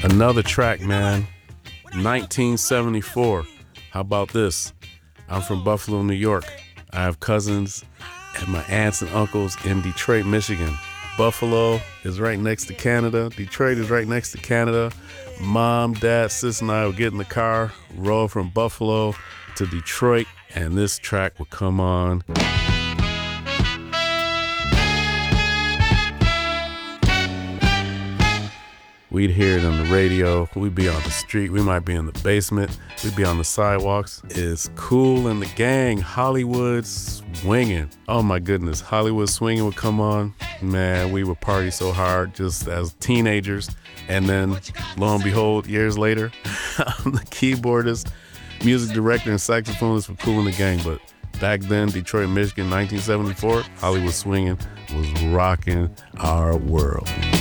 Another track, man. 1974. How about this? I'm from Buffalo, New York. I have cousins and my aunts and uncles in Detroit, Michigan. Buffalo is right next to Canada. Detroit is right next to Canada. Mom, dad, sis, and I would get in the car, roll from Buffalo to Detroit, and this track would come on. We'd hear it on the radio. We'd be on the street. We might be in the basement. We'd be on the sidewalks. It's Kool and the Gang, Hollywood Swinging. Oh my goodness, Hollywood Swinging would come on. Man, we would party so hard just as teenagers. And then, lo and behold, years later, I'm the keyboardist, music director, and saxophonist for Kool and the Gang. But back then, Detroit, Michigan, 1974, Hollywood Swinging was rocking our world.